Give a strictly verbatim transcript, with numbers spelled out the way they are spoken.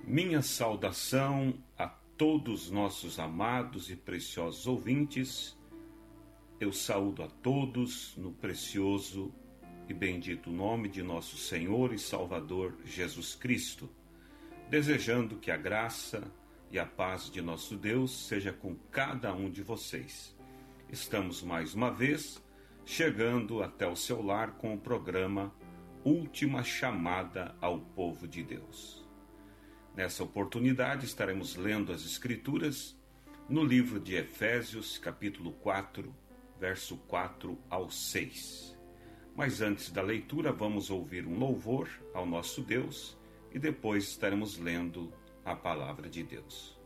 Minha saudação a todos nossos amados e preciosos ouvintes. Eu saúdo a todos no precioso e bendito nome de nosso Senhor e Salvador Jesus Cristo, desejando que a graça e a paz de nosso Deus seja com cada um de vocês. Estamos mais uma vez chegando até o seu lar com o programa Última Chamada ao Povo de Deus. Nessa oportunidade estaremos lendo as Escrituras no livro de Efésios, capítulo quatro, verso quatro ao seis. Mas antes da leitura, vamos ouvir um louvor ao nosso Deus e depois estaremos lendo a palavra de Deus.